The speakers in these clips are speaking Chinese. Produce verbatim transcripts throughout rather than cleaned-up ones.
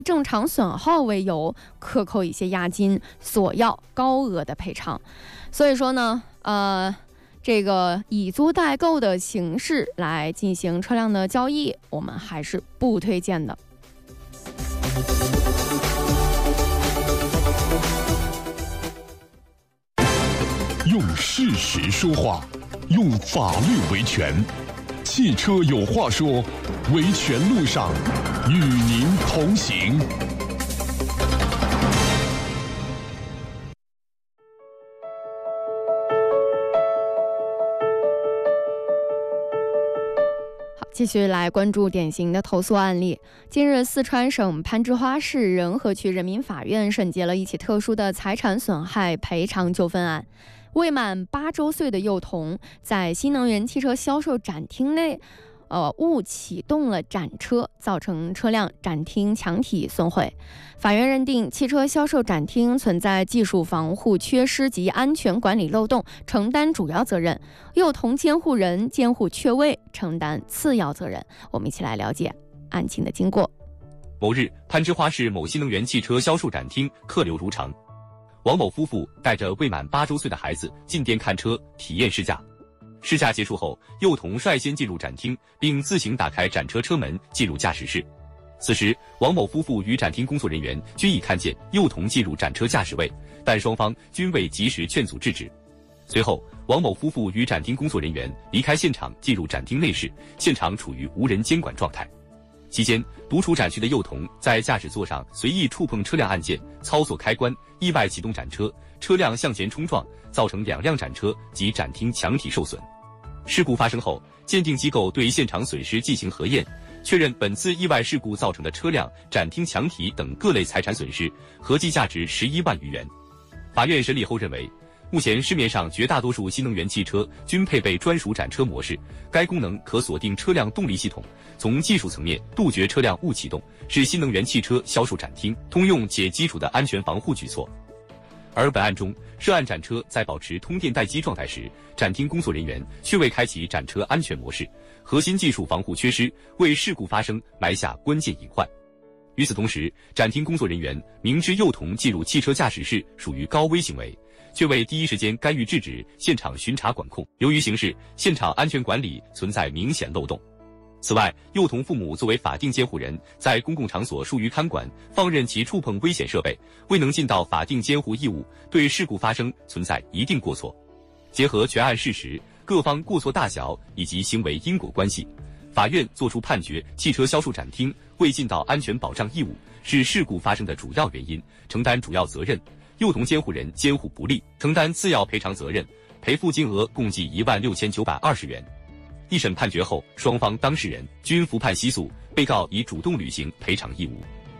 正常损耗为由，克扣一些押金，索要高额的赔偿。所以说呢，呃，这个以租代购的形式来进行车辆的交易，我们还是不推荐的。 用事实说话，用法律维权。汽车有话说，维权路上与您同行。 好，继续来关注典型的投诉案例。近日，四川省攀枝花市仁和区人民法院审结了一起特殊的财产损害赔偿纠纷案。未满八周岁的幼童在新能源汽车销售展厅内，呃，误启动了展车，造成车辆展厅墙体损毁。法院认定汽车销售展厅存在技术防护缺失及安全管理漏洞，承担主要责任；幼童监护人监护缺位，承担次要责任。我们一起来了解案情的经过。 某日，攀枝花市某新能源汽车销售展厅客流如常。王某夫妇带着未满八周岁的孩子进店看车体验试驾。试驾结束后，幼童率先进入展厅，并自行打开展车车门进入驾驶室。此时，王某夫妇与展厅工作人员均已看见幼童进入展车驾驶位，但双方均未及时劝阻制止。随后，王某夫妇与展厅工作人员离开现场，进入展厅内室，现场处于无人监管状态。期间，独处展区的幼童在驾驶座上随意触碰车辆按键、操作开关，意外启动展车，车辆向前冲撞，造成两辆展车及展厅墙体受损。事故发生后，鉴定机构对现场损失进行核验，确认本次意外事故造成的车辆、展厅墙体等各类财产损失合计价值十一万余元。法院审理后认为，目前市面上绝大多数新能源汽车均配备专属展车模式，该功能可锁定车辆动力系统，从技术层面杜绝车辆误启动，是新能源汽车销售展厅通用且基础的安全防护举措。而本案中，涉案展车在保持通电待机状态时，展厅工作人员却未开启展车安全模式，核心技术防护缺失，为事故发生埋下关键隐患。与此同时，展厅工作人员明知幼童进入汽车驾驶室属于高危行为，却未第一时间干预制止现场巡查管控，由于形势，现场安全管理存在明显漏洞。此外，幼童父母作为法定监护人，在公共场所疏于看管，放任其触碰危险设备，未能尽到法定监护义务，对事故发生存在一定过错。结合全案事实、各方过错大小以及行为因果关系，法院作出判决：汽车销售展厅未尽到安全保障义务，是事故发生的主要原因，承担主要责任；幼童监护人监护不力，承担次要赔偿责任，赔付金额共计一万六千九百二十元。一审判决后，双方当事人均服判息诉，被告已主动履行赔偿义务。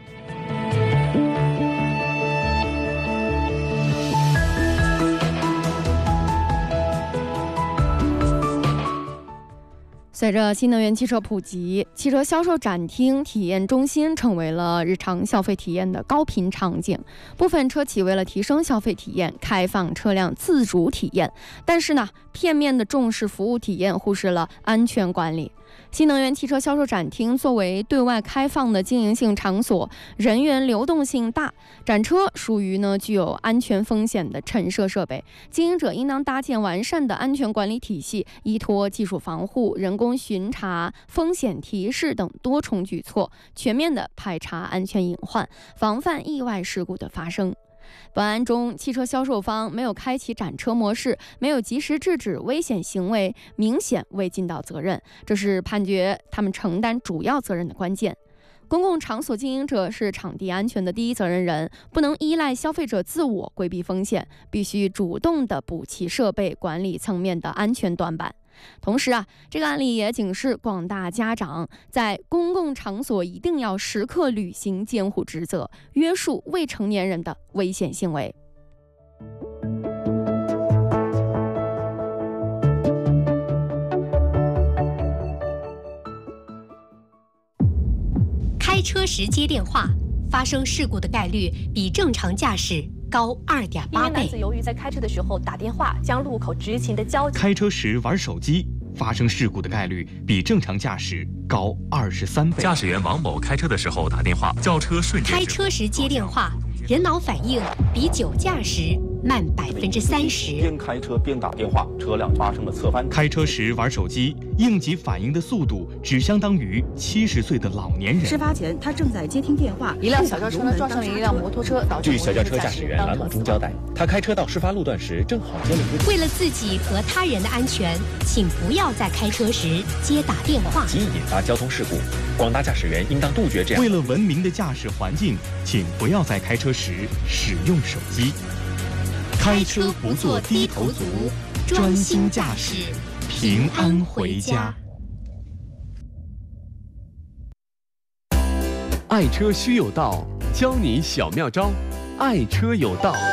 随着新能源汽车普及，汽车销售展厅、体验中心成为了日常消费体验的高频场景。部分车企为了提升消费体验，开放车辆自主体验，但是呢，片面的重视服务体验，忽视了安全管理。新能源汽车销售展厅作为对外开放的经营性场所，人员流动性大，展车属于呢具有安全风险的陈设设备，经营者应当搭建完善的安全管理体系，依托技术防护、人工巡查、风险提示等多重举措，全面的排查安全隐患，防范意外事故的发生。本案中，汽车销售方没有开启展车模式，没有及时制止危险行为，明显未尽到责任，这是判决他们承担主要责任的关键。公共场所经营者是场地安全的第一责任人，不能依赖消费者自我规避风险，必须主动地补齐设备管理层面的安全短板。同时啊，这个案例也警示广大家长，在公共场所一定要时刻履行监护职责，约束未成年人的危险行为。 开车时接电话，发生事故的概率比正常驾驶高二点八倍。 一名男子由于在开车的时候打电话，将路口执勤的交警开车时玩手机， 发生事故的概率比正常驾驶高二十三倍。 驾驶员王某开车的时候打电话，轿车瞬间开车时接电话，人脑反应比酒驾时慢百分之三十。 边开车边打电话，车辆发生了侧翻。 开车时玩手机，应急反应的速度只相当于七十岁的老年人。 事发前，他正在接听电话， 一辆小轿车呢撞上了一辆摩托车，导致据小轿车驾驶员蓝某忠交代，他开车到事发路段时正好接了一个。 为了自己和他人的安全，请不要在开车时接打电话， 极易引发交通事故。广大驾驶员应当杜绝这样。 为了文明的驾驶环境，请不要在开车时使用手机。开车不做低头族，专心驾驶，平安回家。 爱车须有道，教你小妙招，爱车有道。